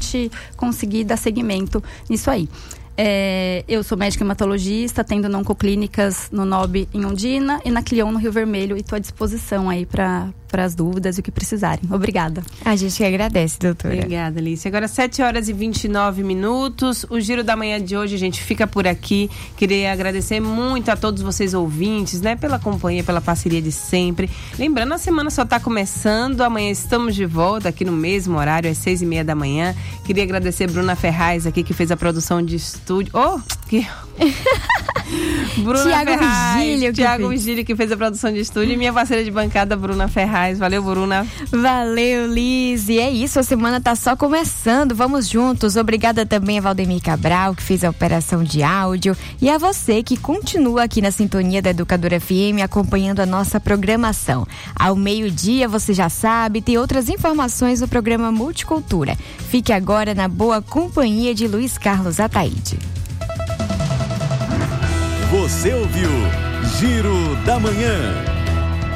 gente conseguir dar seguimento nisso aí. Eu sou médica hematologista, atendo na Oncoclínicas no NOB em Ondina e na Clion no Rio Vermelho, e estou à disposição aí para as dúvidas e o que precisarem. Obrigada. A gente que agradece, doutora. Obrigada, Alice. Agora 7h29. O Giro da Manhã de hoje, a gente fica por aqui. Queria agradecer muito a todos vocês ouvintes, né, pela companhia, pela parceria de sempre. Lembrando, a semana só está começando. Amanhã estamos de volta aqui no mesmo horário, às 6h30 da manhã. Queria agradecer a Bruna Ferraz aqui, que fez a produção de estúdio. Bruna Ferraz, Tiago Vigílio, que fez a produção de estúdio, e minha parceira de bancada, Bruna Ferraz. Valeu, Bruna. Valeu, Liz. E é isso, a semana tá só começando. Vamos juntos. Obrigada também a Valdemir Cabral, que fez a operação de áudio, e a você que continua aqui na sintonia da Educadora FM, acompanhando a nossa programação. Ao meio-dia, você já sabe, tem outras informações no programa Multicultura. Fique agora na boa companhia de Luiz Carlos Ataíde. Você ouviu Giro da Manhã.